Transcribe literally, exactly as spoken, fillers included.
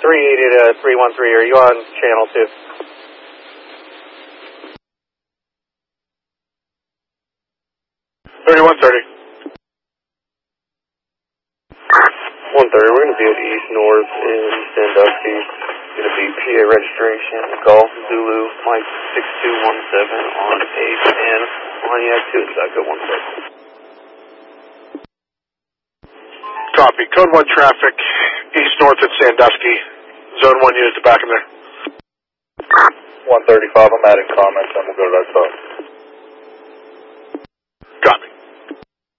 three eighty to three one three, are you on channel two? thirty-one thirty. one thirty, we're going to be at East North in Sandusky. It's going to be P A registration, Golf Zulu, Mike six two one seven on eight and Pontiac two, Echo one seven. Copy. Code one traffic, East North at Sandusky. Zone one units to back in there. one thirty-five, I'm adding comments and we'll go to that spot.